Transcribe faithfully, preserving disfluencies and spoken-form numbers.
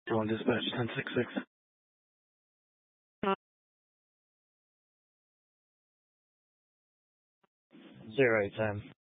One dispatch ten six six. Zero eight ten.